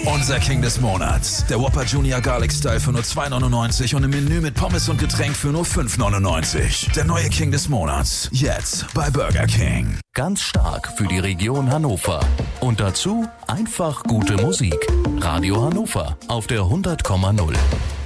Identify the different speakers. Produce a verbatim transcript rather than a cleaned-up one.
Speaker 1: Unser King des Monats. Der Whopper Junior Garlic Style für nur zwei neunundneunzig und im Menü mit Pommes und Getränk für nur fünf neunundneunzig. Der neue King des Monats. Jetzt bei Burger King.
Speaker 2: Ganz stark für die Region Hannover. Und dazu einfach gute Musik. Radio Hannover auf der hundert Komma null.